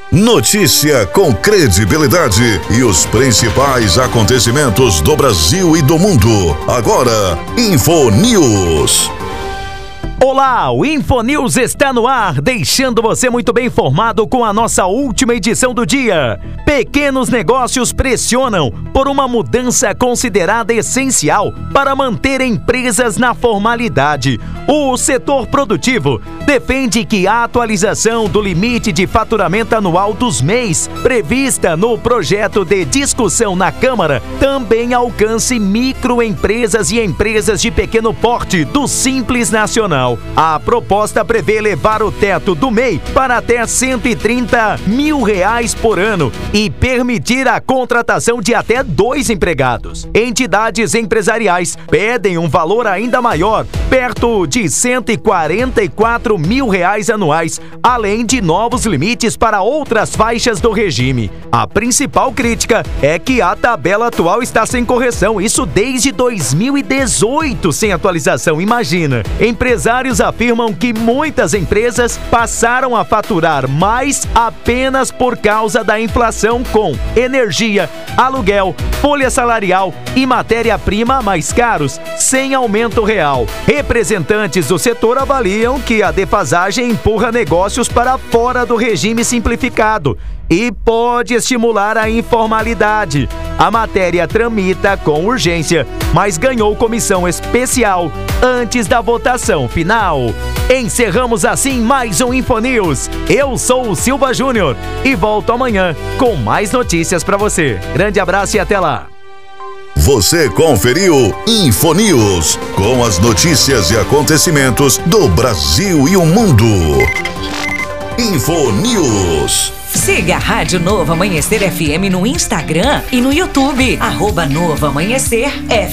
Notícia com credibilidade e os principais acontecimentos do Brasil e do mundo. Agora, InfoNews. Olá, o InfoNews está no ar, deixando você muito bem informado com a nossa última edição do dia. Pequenos negócios pressionam por uma mudança considerada essencial para manter empresas na formalidade. O setor produtivo defende que a atualização do limite de faturamento anual dos MEIs, prevista no projeto de discussão na Câmara, também alcance microempresas e empresas de pequeno porte do Simples Nacional. A proposta prevê elevar o teto do MEI para até R$130 mil por ano e permitir a contratação de até 2 empregados. Entidades empresariais pedem um valor ainda maior, perto de R$144 mil anuais, além de novos limites para outras faixas do regime. A principal crítica é que a tabela atual está sem correção, isso desde 2018 sem atualização, imagina. Empresários afirmam que muitas empresas passaram a faturar mais apenas por causa da inflação com energia, aluguel, folha salarial e matéria-prima mais caros, sem aumento real. Representantes do setor avaliam que a defasagem empurra negócios para fora do regime simplificado e pode estimular a informalidade. A matéria tramita com urgência, mas ganhou comissão especial antes da votação final. Encerramos assim mais um InfoNews. Eu sou o Silva Júnior e volto amanhã com mais notícias para você. Grande abraço e até lá. Você conferiu InfoNews, com as notícias e acontecimentos do Brasil e o mundo. InfoNews. Siga a Rádio Novo Amanhecer FM no Instagram e no YouTube. @Novo Amanhecer FM.